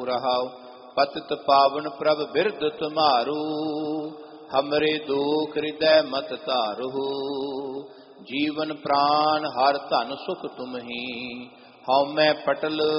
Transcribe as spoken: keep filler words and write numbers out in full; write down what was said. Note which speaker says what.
Speaker 1: रहाओ पतित पावन प्रभ बिरद तुम्हारू, हमरे दुख हृदय मत तारहु। जीवन प्राण हर धन सुख तुम ही, हौ मैं पटल